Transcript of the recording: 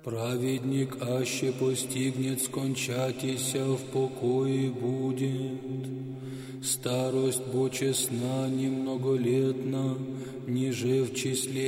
Праведник аще постигнет скончатися в покое будет. Старость бо честна немноголетна, ниже в числе